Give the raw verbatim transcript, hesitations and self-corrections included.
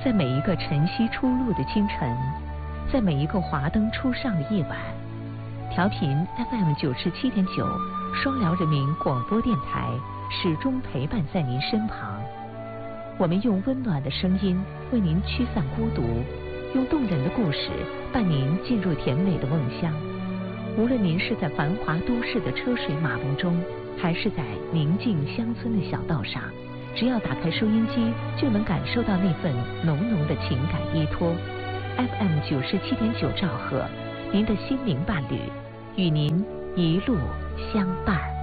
在每一个晨曦初露的清晨，在每一个华灯初上的夜晚，调频 F M 九十七点九，双辽人民广播电台始终陪伴在您身旁。我们用温暖的声音为您驱散孤独，用动人的故事伴您进入甜美的梦乡。无论您是在繁华都市的车水马龙中，还是在宁静乡村的小道上，只要打开收音机，就能感受到那份浓浓的情感依托。F M 九十七点九兆赫，您的心灵伴侣，与您一路相伴。